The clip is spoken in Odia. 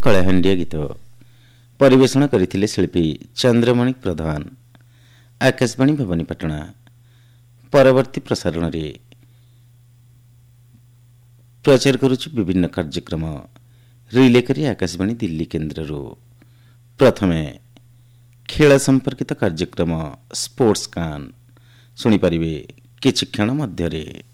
କଳାହାଣ୍ଡିଆ ଗୀତ ପରିବେଷଣ କରିଥିଲେ ଶିଳ୍ପୀ ଚନ୍ଦ୍ରମଣି ପ୍ରଧାନ। ଆକାଶବାଣୀ ଭବାନୀପାଟଣା। ପରବର୍ତ୍ତୀ ପ୍ରସାରଣରେ ପ୍ରଚାର କରୁଛୁ ବିଭିନ୍ନ କାର୍ଯ୍ୟକ୍ରମ ରିଲେ କରି ଆକାଶବାଣୀ ଦିଲ୍ଲୀ କେନ୍ଦ୍ରରୁ। ପ୍ରଥମେ ଖେଳ ସମ୍ପର୍କିତ କାର୍ଯ୍ୟକ୍ରମ ସ୍ପୋର୍ଟସ କାନ୍ ଶୁଣିପାରିବେ କିଛି କ୍ଷଣ ମଧ୍ୟରେ।